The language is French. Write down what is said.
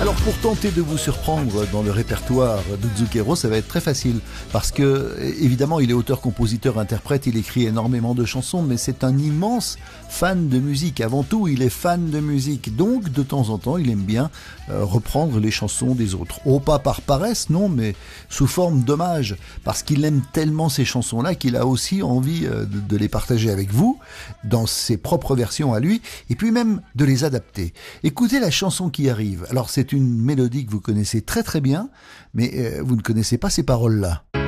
Alors pour tenter de vous surprendre dans le répertoire de Zucchero, ça va être très facile parce que évidemment il est auteur, compositeur, interprète, il écrit énormément de chansons, mais c'est un immense fan de musique. Avant tout, il est fan de musique, donc de temps en temps il aime bien reprendre les chansons des autres. Oh, pas par paresse, non, mais sous forme d'hommage, parce qu'il aime tellement ces chansons-là qu'il a aussi envie de les partager avec vous dans ses propres versions à lui, et puis même de les adapter. Écoutez la chanson qui arrive. Alors c'est une mélodie que vous connaissez très très bien, mais vous ne connaissez pas ces paroles-là.